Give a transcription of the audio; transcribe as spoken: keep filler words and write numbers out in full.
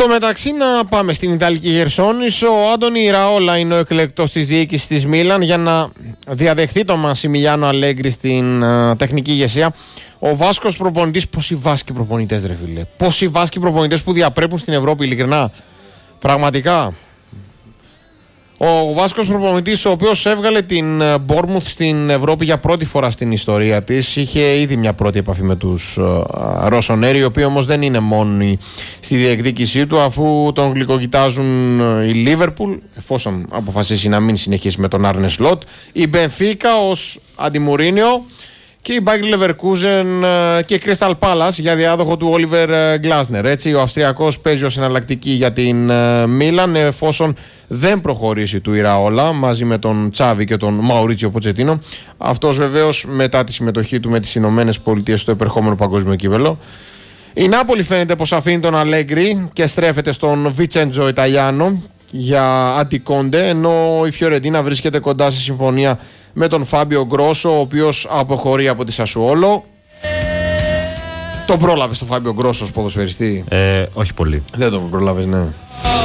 Στο μεταξύ, να πάμε στην Ιταλική Χερσόνησο. Ο Άντονι Ηραόλα είναι ο εκλεκτός της διοίκησης της Μίλαν για να διαδεχθεί τον Μασιμιλιάνο Αλέγκρι στην uh, τεχνική ηγεσία. Ο Βάσκος προπονητής, πόσοι Βάσκοι προπονητές, ρε φίλε. Πόσοι Βάσκοι προπονητές που διαπρέπουν στην Ευρώπη, ειλικρινά. Πραγματικά. Ο Βάσκος προπονητής, ο οποίος έβγαλε την Μπόρμουθ στην Ευρώπη για πρώτη φορά στην ιστορία της, είχε ήδη μια πρώτη επαφή με τους Ροσονέρι, οι οποίοι όμως δεν είναι μόνοι στη διεκδίκησή του, αφού τον γλυκοκοιτάζουν η Λίβερπουλ, εφόσον αποφασίσει να μην συνεχίσει με τον Άρνε Σλότ, η Μπενφίκα ως αντιμουρίνιο και η Μπάγκερ Λεβερκούζεν και η Crystal Palace για διάδοχο του Όλιβερ Γκλάσνερ. Έτσι, ο Αυστριακός παίζει ως εναλλακτική για την Μίλαν, εφόσον δεν προχωρήσει του Ηραόλα μαζί με τον Τσάβι και τον Μαουρίτσιο Ποτσετίνο. Αυτός βεβαίως μετά τη συμμετοχή του με τις Ηνωμένες Πολιτείες στο επερχόμενο παγκόσμιο κύπελλο. Η Νάπολη φαίνεται πως αφήνει τον Αλέγκρι και στρέφεται στον Βιτσέντζο Ιταλιάνο για αντικόντε, ενώ η Φιωρεντίνα βρίσκεται κοντά σε συμφωνία με τον Φάμπιο Γκρόσο, ο οποίος αποχωρεί από τη Σασουόλο. Τον πρόλαβες τον Φάμπιο Γκρόσο ως ποδοσφαιριστή? Ε, όχι πολύ. Δεν τον πρόλαβες, ναι.